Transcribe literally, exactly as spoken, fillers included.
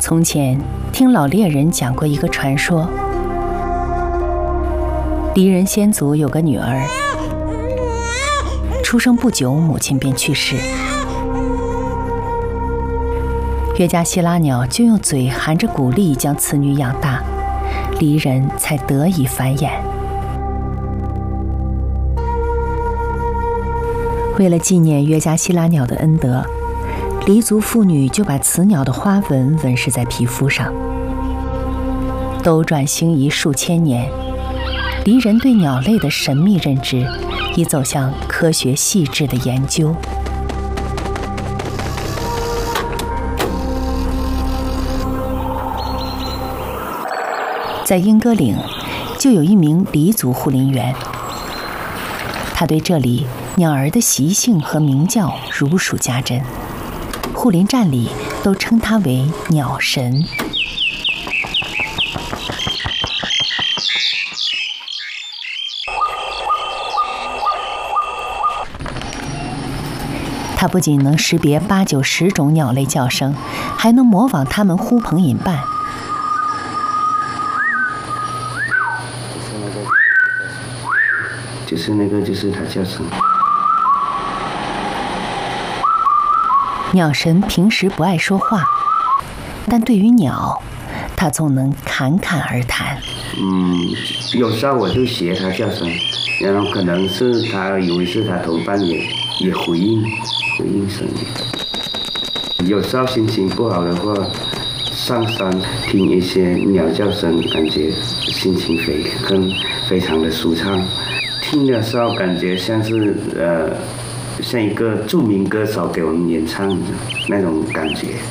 从前听老猎人讲过一个传说，黎人先祖有个女儿，出生不久母亲便去世，约加希拉鸟就用嘴含着谷粒将此女养大，黎人才得以繁衍。为了纪念约加希拉鸟的恩德，黎族妇女就把此鸟的花纹纹饰在皮肤上。斗转星移数千年，黎人对鸟类的神秘认知已走向科学细致的研究。在莺歌岭，就有一名黎族护林员，他对这里鸟儿的习性和鸣叫如数家珍，护林站里都称他为鸟神。他不仅能识别八九十种鸟类叫声，还能模仿它们呼朋引伴。 就是那个，就是它叫声。 鸟神平时不爱说话，但对于鸟，他总能侃侃而谈。 嗯，有时候我就学它叫声，然后可能是它以为是它同伴也也回应回应声音。有时候心情不好的话，上山听一些鸟叫声，感觉心情非更非常的舒畅。听的时候感觉像是呃，像一个著名歌手给我们演唱的那种感觉。